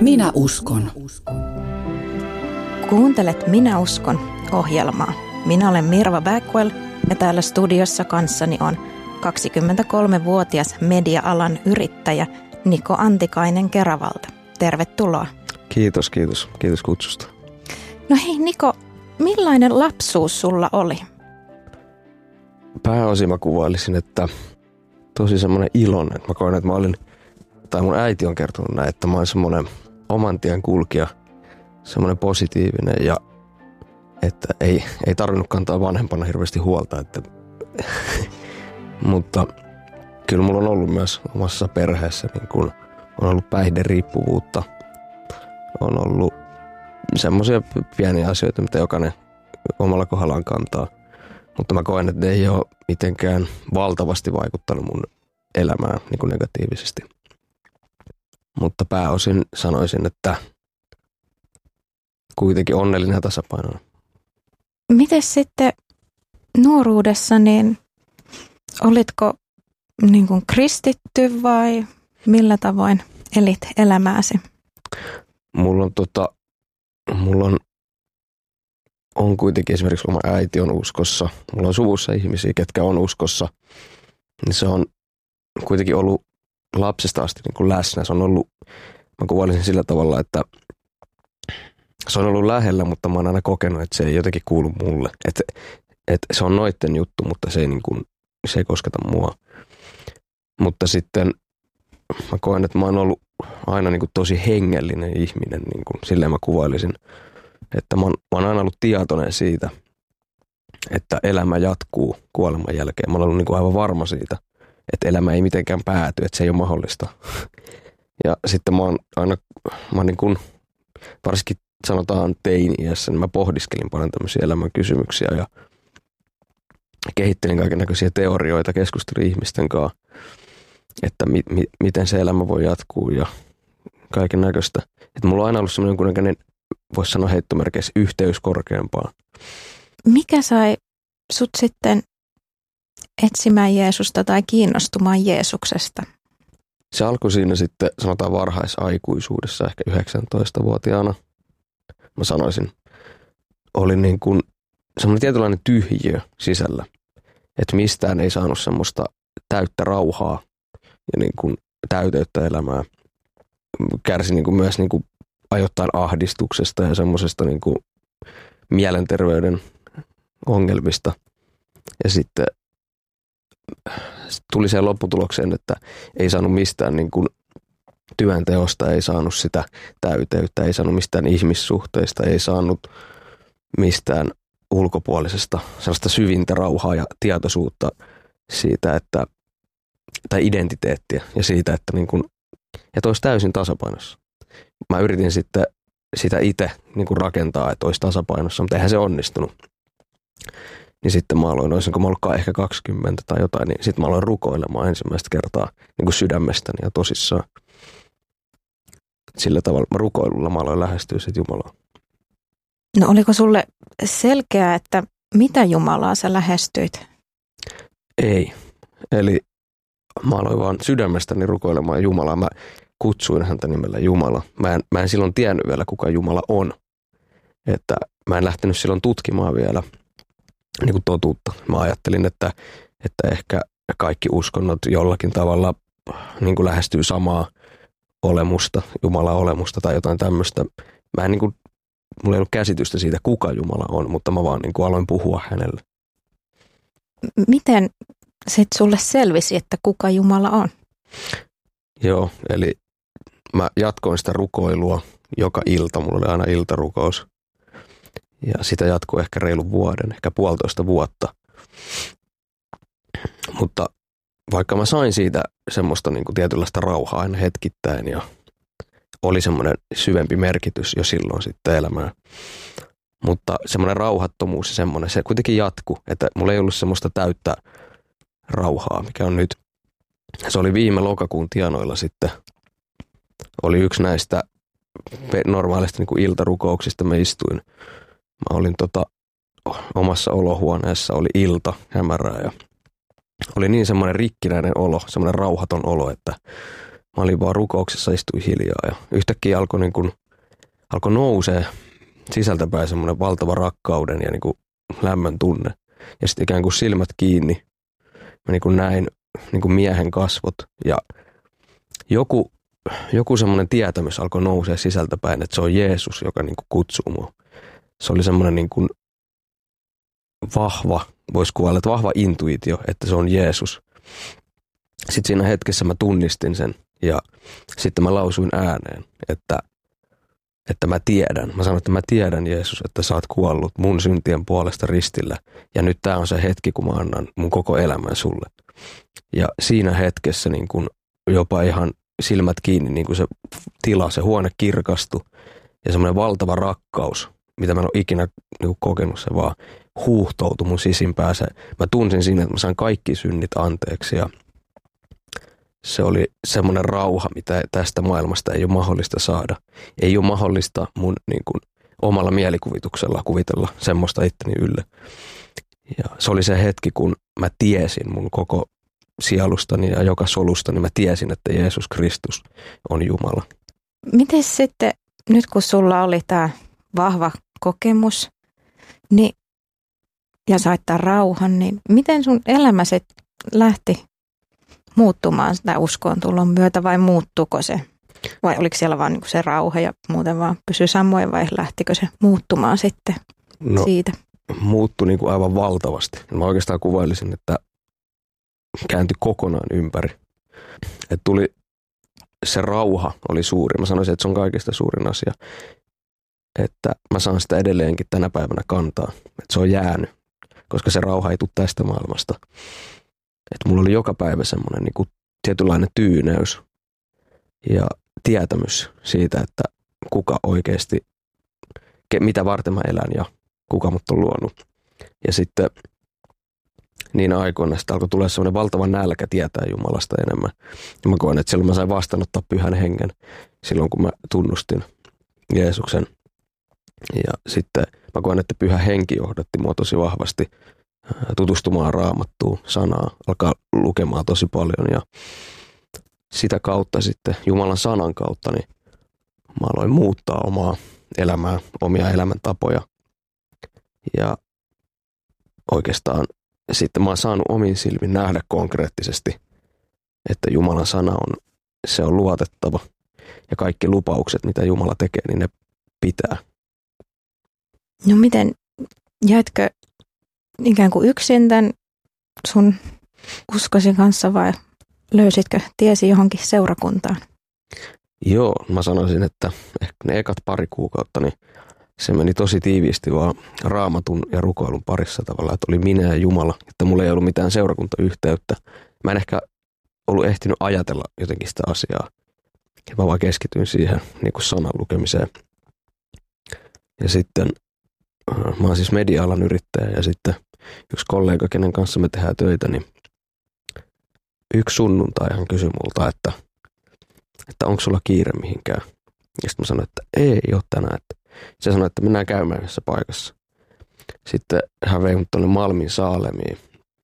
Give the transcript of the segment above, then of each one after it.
Minä uskon. Kuuntelet Minä uskon -ohjelmaa. Minä olen Mirva Backwell ja täällä studiossa kanssani on 23-vuotias media-alan yrittäjä Niko Antikainen Keravalta. Tervetuloa. Kiitos kutsusta. No hei Niko, millainen lapsuus sulla oli? Pääosin mä kuvailisin, että tosi semmoinen iloinen. Että mä koen, että mä olin, tai mun äiti on kertonut näin, että mä olin semmoinen oman tien kulkija, semmoinen positiivinen ja että ei tarvinnut kantaa vanhempana hirveästi huolta. Että mutta kyllä mulla on ollut myös omassa perheessä, niin kun on ollut päihderiippuvuutta, on ollut semmoisia pieniä asioita, mitä jokainen omalla kohdallaan kantaa. Mutta mä koen, että ne ei ole mitenkään valtavasti vaikuttanut mun elämään niin kuin negatiivisesti. Mutta pääosin sanoisin, että kuitenkin onnellinen ja tasapainoinen. Miten sitten nuoruudessa, niin olitko niin kuin kristitty vai millä tavoin elit elämääsi? Mulla on kuitenkin esimerkiksi oma äiti on uskossa. Mulla on suvussa ihmisiä, ketkä on uskossa. Niin se on kuitenkin ollut lapsesta asti niin kuin läsnä. Se on ollut, mä kuvailisin sillä tavalla, että se on ollut lähellä, mutta mä oon aina kokenut, että se ei jotenkin kuulu mulle. Että se on noitten juttu, mutta se ei kosketa mua. Mutta sitten mä koen, että mä oon ollut aina niin kuin tosi hengellinen ihminen, niin kuin silleen mä kuvailisin. Että mä oon aina ollut tietoinen siitä, että elämä jatkuu kuoleman jälkeen. Mä oon ollut niin kuin aivan varma siitä, että elämä ei mitenkään pääty, että se ei ole mahdollista. Ja sitten mä oon niin kuin, varsinkin sanotaan teini-iässä, niin mä pohdiskelin paljon tämmöisiä elämän kysymyksiä ja kehittelin kaikennäköisiä teorioita, keskustelin ihmisten kanssa, että miten se elämä voi jatkuu ja kaiken näköistä. Että mulla on aina ollut semmoinen jonkunnäköinen, voisi sanoa heittomerkeissä, yhteys korkeampaan. Mikä sai sut sitten etsimään Jeesusta tai kiinnostumaan Jeesuksesta? Se alkoi siinä sitten, sanotaan varhaisaikuisuudessa, ehkä 19-vuotiaana. Mä sanoisin, oli niin kuin semmoinen tietynlainen tyhjiö sisällä, että mistään ei saanut semmoista täyttä rauhaa ja niin kuin täyteyttä elämää. Kärsi niin kuin myös niin kuin ajoittain ahdistuksesta ja semmoisesta niin kuin mielenterveyden ongelmista. Ja sitten tuli siihen lopputulokseen, että ei saanut mistään niin kuin työnteosta, ei saanut sitä täyteyttä, ei saanut mistään ihmissuhteista, ei saanut mistään ulkopuolisesta sellaista syvintä rauhaa ja tietoisuutta siitä, että, tai identiteettiä ja siitä, että niin kuin, että olisi täysin tasapainossa. Mä yritin sitten sitä itse niin kuin rakentaa, että olisi tasapainossa, mutta eihän se onnistunut. Niin sitten mä aloin, olisinko mä ollut ehkä 20 tai jotain, niin sitten mä aloin rukoilemaan ensimmäistä kertaa niin kuin sydämestäni ja tosissaan. Sillä tavalla rukoilulla mä aloin lähestyä sit Jumalaa. No oliko sulle selkeää, että mitä Jumalaa sä lähestyit? Ei. Eli mä aloin vaan sydämestäni rukoilemaan Jumalaa. Mä kutsuin häntä nimellä Jumala. Mä en silloin tiennyt vielä, kuka Jumala on. Että mä en lähtenyt silloin tutkimaan vielä niin kuin totuutta. Mä ajattelin, että ehkä kaikki uskonnot jollakin tavalla niin kuin lähestyy samaa olemusta, Jumalan olemusta tai jotain tämmöistä. Mä en niin kuin, mulla ei ollut käsitystä siitä, kuka Jumala on, mutta mä vaan niin kuin aloin puhua hänelle. Miten sit sulle selvisi, että kuka Jumala on? Joo, eli mä jatkoin sitä rukoilua joka ilta. Mulla oli aina iltarukous. Ja sitä jatkui ehkä reilun vuoden, ehkä 1,5 vuotta. Mutta vaikka mä sain siitä semmoista niin kuin tietynlaista rauhaa aina hetkittäin ja oli semmoinen syvempi merkitys jo silloin sitten elämään. Mutta semmoinen rauhattomuus ja semmoinen, se kuitenkin jatkui, että mulla ei ollut semmoista täyttä rauhaa, mikä on nyt. Se oli viime lokakuun tienoilla sitten. Oli yksi näistä normaalista niin kuin iltarukouksista, mä istuin. Mä olin omassa olohuoneessa, oli ilta, hämärää ja oli niin semmoinen rikkinäinen olo, semmoinen rauhaton olo, että Mä olin vaan rukouksessa, istuin hiljaa ja yhtäkkiä alkoi nousee sisältäpäin semmoinen valtava rakkauden ja niin kuin lämmön tunne. Ja sitten ikään kuin silmät kiinni. Mä niin kuin näin niin kuin miehen kasvot ja joku semmoinen tietämys alkoi nousea sisältäpäin, että se on Jeesus, joka niin kuin kutsuu mua. Se oli semmoinen niin kuin vahva, voisi kuvailla, että vahva intuitio, että se on Jeesus. Sitten siinä hetkessä mä tunnistin sen ja sitten mä lausuin ääneen, että mä tiedän. Mä sanoin, että mä tiedän Jeesus, että sä oot kuollut mun syntien puolesta ristillä ja nyt tää on se hetki, kun mä annan mun koko elämän sulle. Ja siinä hetkessä niin kun jopa ihan silmät kiinni, niin kuin se tila, se huone kirkastui ja semmoinen valtava rakkaus, mitä mä en ole ikinä niin kokenut, se vaan huuhtoutui mun sisimpään. Mä tunsin siinä, että mä sain kaikki synnit anteeksi ja se oli semmoinen rauha, mitä tästä maailmasta ei ole mahdollista saada. Ei ole mahdollista mun niin kuin omalla mielikuvituksella kuvitella semmoista itteni ylle. Ja se oli se hetki, kun mä tiesin mun koko sielustani ja joka solustani, mä tiesin, että Jeesus Kristus on Jumala. Miten sitten, nyt kun sulla oli tämä vahva kokemus niin, ja sait tämän rauhan, niin miten sun elämäsi lähti muuttumaan sitä uskoon tulon myötä vai muuttuuko se? Vai oliko siellä vaan niin se rauha ja muuten vaan pysyi samoin vai lähtikö se muuttumaan sitten siitä? Muuttui niin kuin aivan valtavasti. Mä oikeastaan kuvailisin, että kääntyi kokonaan ympäri. Että tuli, se rauha oli suuri. Mä sanoisin, että se on kaikista suurin asia. Että mä saan sitä edelleenkin tänä päivänä kantaa. Että se on jäänyt, koska se rauha ei tule tästä maailmasta. Että mulla oli joka päivä semmoinen niin kuin tietynlainen tyyneys ja tietämys siitä, että kuka oikeasti, mitä varten mä elän ja kuka mut on luonut. Ja sitten niin aikoina sitten alkoi tulla semmoinen valtava nälkä tietää Jumalasta enemmän. Ja mä koen, että silloin mä sain vastaanottaa Pyhän Hengen silloin, kun mä tunnustin Jeesuksen. Ja sitten mä koen, että Pyhä Henki johdatti mua tosi vahvasti tutustumaan Raamattuun, sanaa, alkaa lukemaan tosi paljon ja sitä kautta sitten Jumalan sanan kautta niin mä aloin muuttaa omaa elämää, omia elämäntapoja ja oikeastaan sitten mä oon saanut omin silmin nähdä konkreettisesti, että Jumalan sana se on luotettava ja kaikki lupaukset, mitä Jumala tekee, niin ne pitää. No miten, jäitkö ikään kuin yksin tämän sun uskosi kanssa vai löysitkö tiesi johonkin seurakuntaan? Joo, mä sanoisin, että ehkä ne ekat pari kuukautta, niin se meni tosi tiiviisti vaan Raamatun ja rukoilun parissa tavalla, että oli minä ja Jumala, että mulla ei ollut mitään seurakuntayhteyttä. Mä en ehkä ollut ehtinyt ajatella jotenkin sitä asiaa. Mä vaan keskityin siihen niin kuin sanan lukemiseen. Ja sitten mä oon siis media-alan yrittäjä ja sitten yksi kollega, kenen kanssa me tehdään töitä, niin yksi sunnuntai hän kysyi multa, että onko sulla kiire mihinkään. Ja sitten mä sanoin, että ei ole tänään. Se sanoi, että mennään käymään yhdessä paikassa. Sitten hän vei mut tuonne Malmin Saalemiin.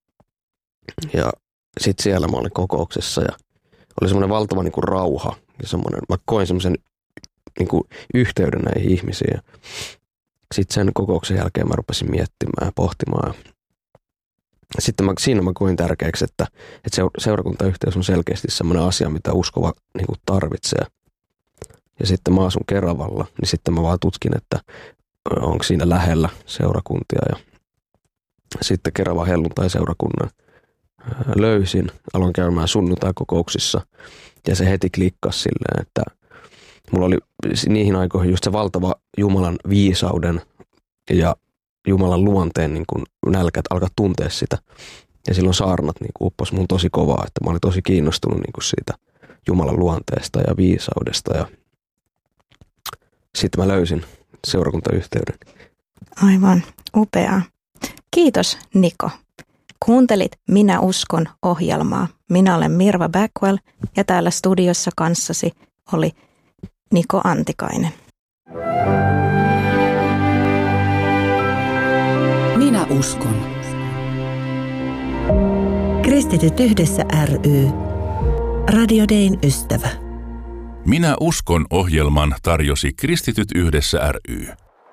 Ja sitten siellä mä olin kokouksessa ja oli semmoinen valtava niin kuin rauha. Ja semmoinen, mä koin semmoisen niin kuin yhteyden näihin ihmisiin. Sitten sen kokouksen jälkeen mä rupesin miettimään ja pohtimaan. Sitten siinä mä koin tärkeäksi, että seurakuntayhteys on selkeästi semmoinen asia, mitä uskova niin kuin tarvitsee. Ja sitten mä asun Keravalla, niin sitten mä vaan tutkin, että onko siinä lähellä seurakuntia. Ja sitten Keravan helluntai-seurakunnan löysin, aloin käymään sunnuntai-kokouksissa. Ja se heti klikkasi silleen, että mulla oli niihin aikoihin just se valtava Jumalan viisauden ja Jumalan luonteen niin kuin nälkä, että alkaa tuntea sitä. Ja silloin saarnat niin kuin upposi mun tosi kovaa, että mä olin tosi kiinnostunut niin kuin siitä Jumalan luonteesta ja viisaudesta. Ja sitten mä löysin seurakuntayhteyden. Aivan, upeaa. Kiitos Niko. Kuuntelit Minä uskon -ohjelmaa. Minä olen Mirva Backwell ja täällä studiossa kanssasi oli Niko Antikainen. Minä uskon. Kristityt yhdessä ry. Radio Dayn ystävä. Minä uskon -ohjelman tarjosi Kristityt yhdessä ry.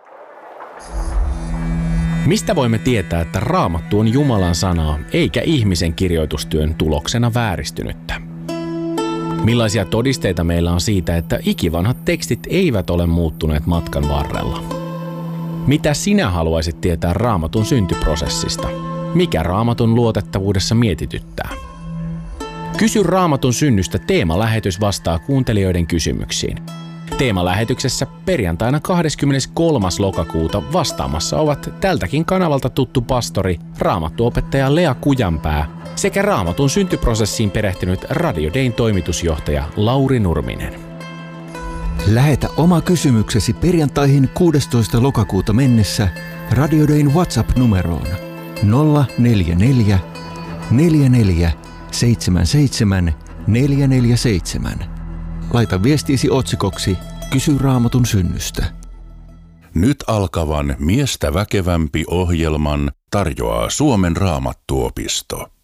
Mistä voimme tietää, että Raamattu on Jumalan sanaa, eikä ihmisen kirjoitustyön tuloksena vääristynyttä? Millaisia todisteita meillä on siitä, että ikivanhat tekstit eivät ole muuttuneet matkan varrella? Mitä sinä haluaisit tietää Raamatun syntyprosessista? Mikä Raamatun luotettavuudessa mietityttää? Kysy Raamatun synnystä -teemalähetys vastaa kuuntelijoiden kysymyksiin. Teemalähetyksessä perjantaina 23. lokakuuta vastaamassa ovat tältäkin kanavalta tuttu pastori, raamattuopettaja Lea Kujanpää sekä Raamatun syntyprosessiin perehtynyt Radio Dayn toimitusjohtaja Lauri Nurminen. Lähetä oma kysymyksesi perjantaihin 16. lokakuuta mennessä Radio Dayn WhatsApp-numeroon 044 44 77 447. Laita viestiisi otsikoksi Kysy Raamatun synnystä. Nyt alkavan Miestä väkevämpi -ohjelman tarjoaa Suomen Raamattuopisto.